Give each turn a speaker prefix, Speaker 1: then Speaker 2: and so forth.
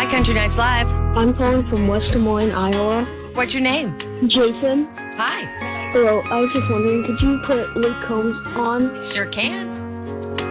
Speaker 1: Hi, Country Nice Live.
Speaker 2: I'm calling from West Des Moines, Iowa.
Speaker 1: What's your name?
Speaker 2: Jason.
Speaker 1: Hi.
Speaker 2: Hello, I was just wondering, could you put Luke Combs on?
Speaker 1: Sure can.